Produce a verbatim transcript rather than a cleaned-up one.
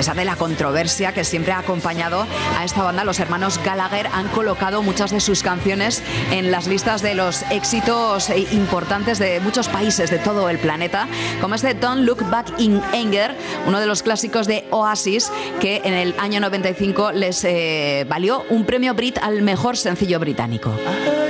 pesar de la controversia que siempre ha acompañado a esta banda, los hermanos Gallagher han colocado muchas de sus canciones en las listas de los éxitos importantes de muchos países de todo el planeta, como este Don't Look Back in Anger, uno de los clásicos de Oasis, que en el año noventa y cinco les eh, valió un premio Brit al mejor sencillo británico.